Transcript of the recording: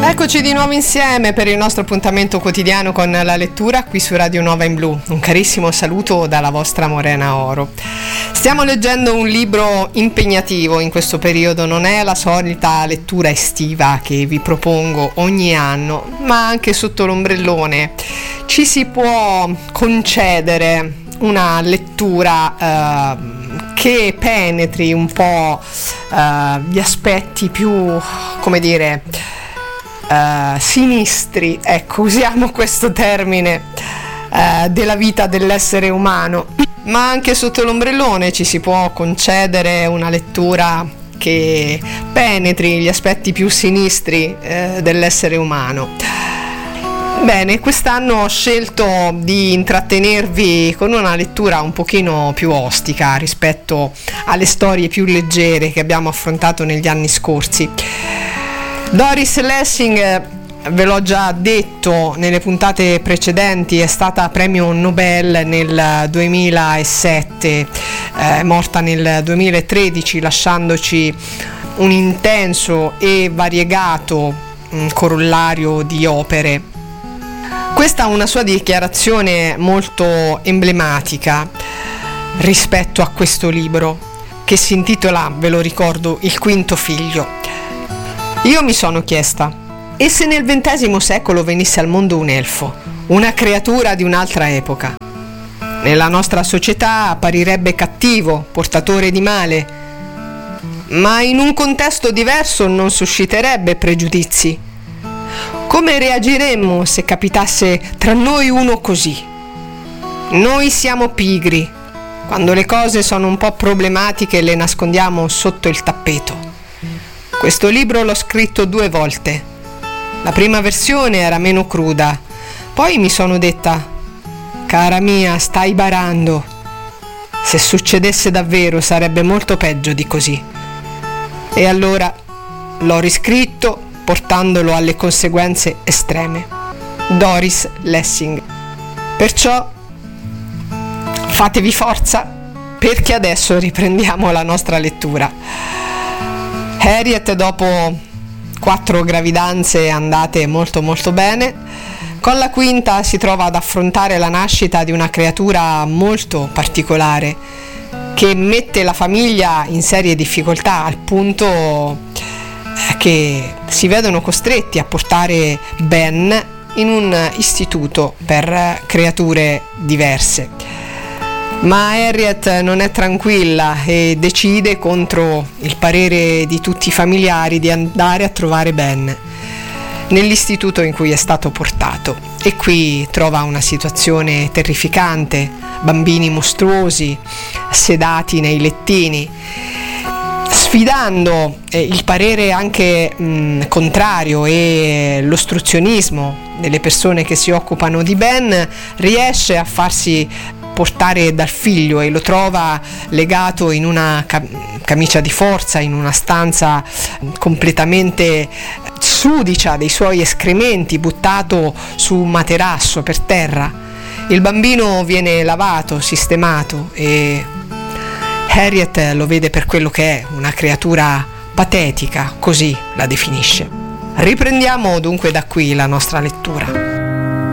Eccoci di nuovo insieme per il nostro appuntamento quotidiano con la lettura qui su Radio Nova in Blu. Un carissimo saluto dalla vostra Morena Oro. Stiamo leggendo un libro impegnativo in questo periodo, non è la solita lettura estiva che vi propongo ogni anno, ma anche sotto l'ombrellone ci si può concedere una lettura che penetri un po' gli aspetti più, come dire, sinistri, ecco, usiamo questo termine, della vita dell'essere umano, ma anche sotto l'ombrellone ci si può concedere una lettura che penetri gli aspetti più sinistri dell'essere umano. Bene, quest'anno ho scelto di intrattenervi con una lettura un pochino più ostica rispetto alle storie più leggere che abbiamo affrontato negli anni scorsi. Doris Lessing, ve l'ho già detto nelle puntate precedenti, è stata premio Nobel nel 2007, morta nel 2013 lasciandoci un intenso e variegato corollario di opere. Questa è una sua dichiarazione molto emblematica rispetto a questo libro, che si intitola, ve lo ricordo, Il quinto figlio. Io mi sono chiesta, e se nel XX secolo venisse al mondo un elfo, una creatura di un'altra epoca? Nella nostra società apparirebbe cattivo, portatore di male, ma in un contesto diverso non susciterebbe pregiudizi. Come reagiremmo se capitasse tra noi uno così? Noi siamo pigri. Quando le cose sono un po' problematiche le nascondiamo sotto il tappeto. Questo libro l'ho scritto 2 volte. La prima versione era meno cruda. Poi mi sono detta, cara mia, stai barando. Se succedesse davvero sarebbe molto peggio di così. E allora l'ho riscritto portandolo alle conseguenze estreme. Doris Lessing. Perciò fatevi forza, perché adesso riprendiamo la nostra lettura. Harriet, dopo 4 gravidanze andate molto molto bene, con la quinta si trova ad affrontare la nascita di una creatura molto particolare che mette la famiglia in serie difficoltà, al punto che si vedono costretti a portare Ben in un istituto per creature diverse. Ma Harriet non è tranquilla e decide, contro il parere di tutti i familiari, di andare a trovare Ben nell'istituto in cui è stato portato, e qui trova una situazione terrificante, bambini mostruosi sedati nei lettini. Sfidando il parere anche contrario e l'ostruzionismo delle persone che si occupano di Ben, riesce a farsi portare dal figlio e lo trova legato in una camicia di forza in una stanza completamente sudicia dei suoi escrementi, buttato su un materasso per terra. Il bambino viene lavato, sistemato, e Harriet lo vede per quello che è, una creatura patetica, così la definisce. Riprendiamo dunque da qui la nostra lettura.